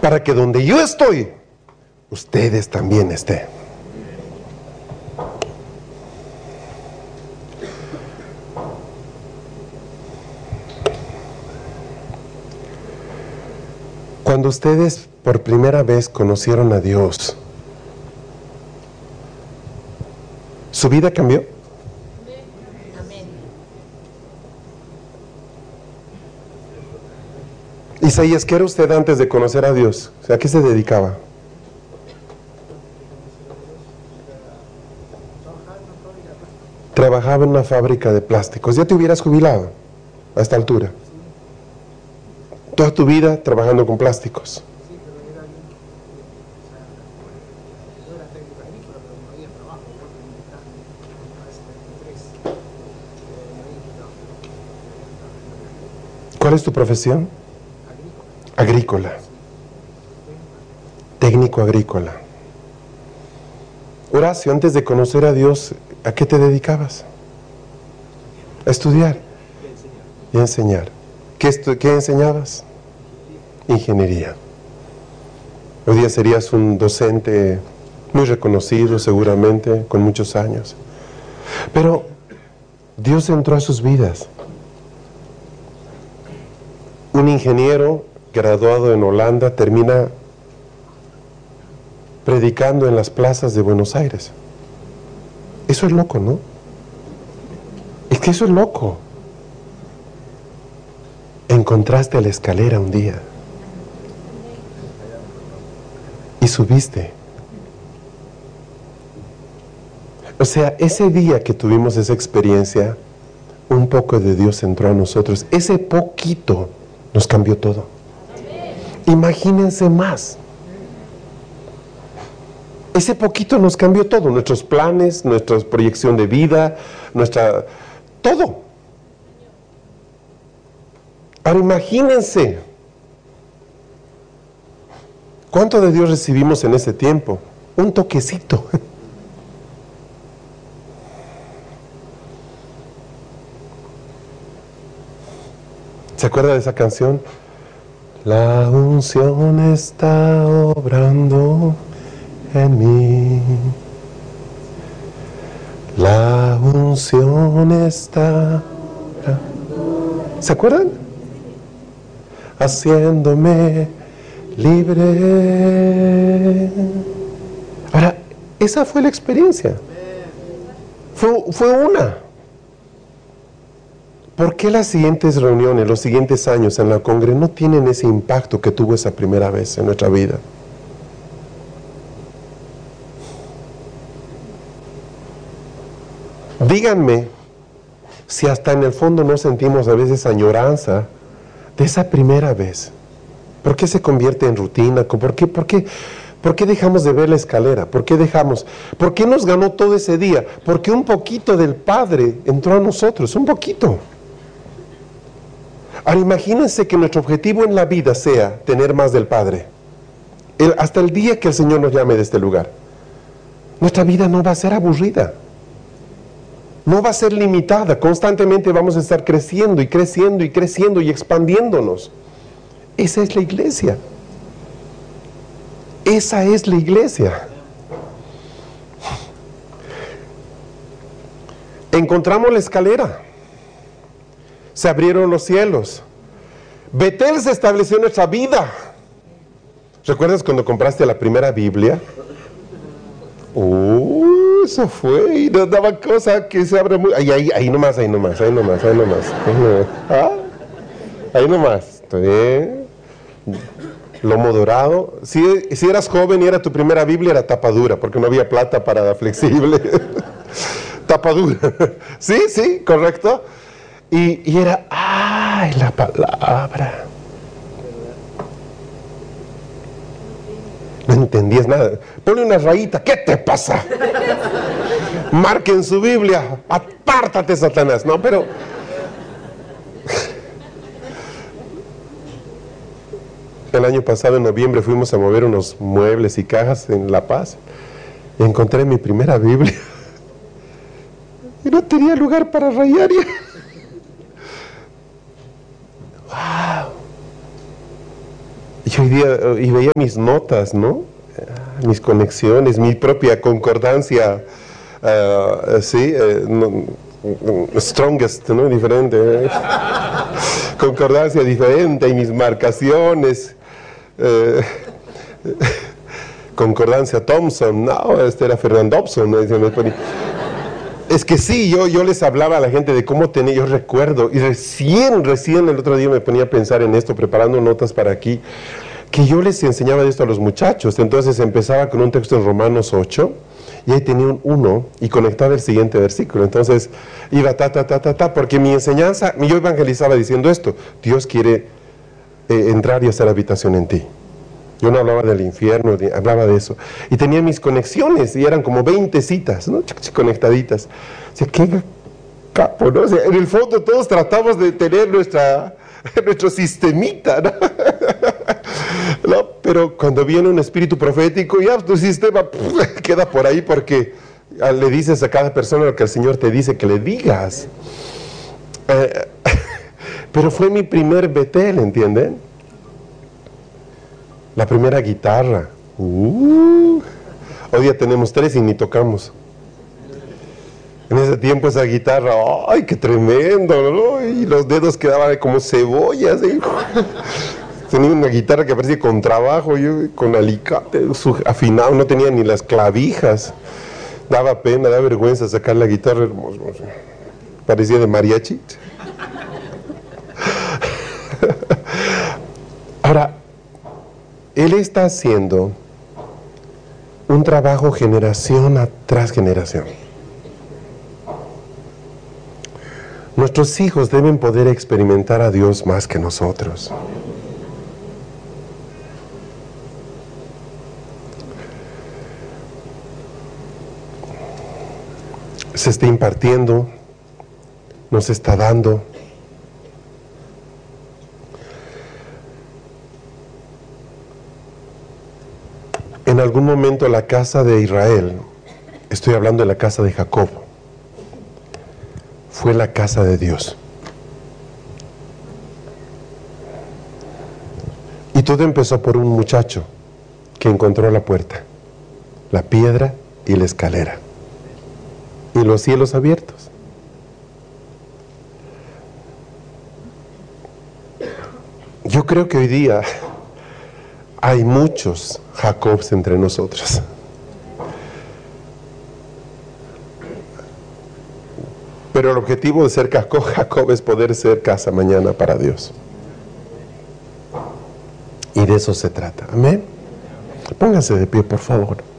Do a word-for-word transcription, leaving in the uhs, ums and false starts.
para que donde yo estoy, ustedes también estén. Cuando ustedes por primera vez conocieron a Dios, ¿su vida cambió? Amén. Isaías, ¿qué era usted antes de conocer a Dios? O sea, ¿a qué se dedicaba? Trabajaba en una fábrica de plásticos. ¿Ya te hubieras jubilado a esta altura? Toda tu vida trabajando con plásticos. ¿Cuál es tu profesión? Agrícola. Técnico agrícola. Horacio, antes de conocer a Dios, ¿a qué te dedicabas? A estudiar y a enseñar. ¿Qué, estu- qué enseñabas? Ingeniería. Hoy día serías un docente muy reconocido, seguramente, con muchos años. Pero Dios entró a sus vidas. Un ingeniero graduado en Holanda termina predicando en las plazas de Buenos Aires. Eso es loco, ¿no? Es que eso es loco. Encontraste la escalera un día y subiste. O sea, ese día que tuvimos esa experiencia, un poco de Dios entró a nosotros. Ese poquito nos cambió todo. Imagínense más. Ese poquito nos cambió todo, nuestros planes, nuestra proyección de vida, nuestra... todo. Ahora imagínense, ¿cuánto de Dios recibimos en ese tiempo? Un toquecito. ¿Se acuerda de esa canción? La unción está obrando en mí. La unción está... ¿Se acuerdan? Haciéndome libre. Ahora, esa fue la experiencia. Fue, fue una. ¿Por qué las siguientes reuniones, los siguientes años en la Congre no tienen ese impacto que tuvo esa primera vez en nuestra vida? Díganme si hasta en el fondo no sentimos a veces añoranza de esa primera vez. ¿Por qué se convierte en rutina? ¿Por qué, por qué, por qué dejamos de ver la escalera? ¿Por qué dejamos? ¿Por qué nos ganó todo ese día? Porque un poquito del Padre entró a nosotros, un poquito. Ahora imagínense que nuestro objetivo en la vida sea tener más del Padre. El, hasta el día que el Señor nos llame de este lugar. Nuestra vida no va a ser aburrida. No va a ser limitada. Constantemente vamos a estar creciendo y creciendo y creciendo y expandiéndonos. Esa es la iglesia. Esa es la iglesia. Encontramos la escalera. Se abrieron los cielos. Betel se estableció en nuestra vida. ¿Recuerdas cuando compraste la primera Biblia? Uh, eso fue. Y nos daba cosas que se abren muy... Ahí, ahí, ahí nomás, ahí nomás, ahí nomás, ahí nomás. ¿Ah? Ahí nomás. ¿Está bien? Lomo dorado. Si, si eras joven y era tu primera Biblia, era tapadura, porque no había plata para la flexible. Tapadura. Sí, sí, correcto. Y, y era, ¡ay, la palabra! No entendías nada. Ponle una rayita, ¿qué te pasa? Marque en su Biblia, apártate, Satanás. No, pero... El año pasado, en noviembre, fuimos a mover unos muebles y cajas en La Paz. Y encontré mi primera Biblia. Y no tenía lugar para rayar. Y... ¡wow! y hoy día, y veía mis notas, ¿no? Mis conexiones, mi propia concordancia, uh, sí, uh, no, strongest, ¿no? Diferente, ¿eh? Concordancia diferente, y mis marcaciones, uh, concordancia Thompson, no, este era Fernando Dobson, ¿no? Es que sí, yo, yo les hablaba a la gente de cómo tenía, yo recuerdo, y recién, recién el otro día me ponía a pensar en esto, preparando notas para aquí, que yo les enseñaba de esto a los muchachos. Entonces empezaba con un texto en Romanos ocho, y ahí tenía un uno, y conectaba el siguiente versículo. Entonces iba ta, ta, ta, ta, ta, porque mi enseñanza, yo evangelizaba diciendo esto: Dios quiere eh, entrar y hacer habitación en ti. Yo no hablaba del infierno, hablaba de eso. Y tenía mis conexiones, y eran como veinte citas, ¿no? Conectaditas. O sea, qué capo, ¿no? O sea, en el fondo todos tratamos de tener nuestra, nuestro sistemita, ¿no? ¿No? Pero cuando viene un espíritu profético, ya tu sistema pff, queda por ahí, porque le dices a cada persona lo que el Señor te dice que le digas. Eh, pero fue mi primer Betel, ¿entienden? La primera guitarra. Uh, hoy día tenemos tres y ni tocamos. En ese tiempo esa guitarra, ¡ay, qué tremendo!, ¿no? Y los dedos quedaban como cebollas, ¿eh? Tenía una guitarra que parecía con trabajo, yo con alicate, afinado, no tenía ni las clavijas. Daba pena, daba vergüenza sacar la guitarra, hermoso. Parecía de mariachi. Ahora, Él está haciendo un trabajo generación tras generación. Nuestros hijos deben poder experimentar a Dios más que nosotros. Se está impartiendo, nos está dando. En algún momento la casa de Israel, estoy hablando de la casa de Jacob, fue la casa de Dios. Y todo empezó por un muchacho que encontró la puerta, la piedra y la escalera, y los cielos abiertos. Yo creo que hoy día hay muchos Jacobs entre nosotros. Pero el objetivo de ser Jacob, Jacob es poder ser casa mañana para Dios. Y de eso se trata. Amén. Pónganse de pie, por favor.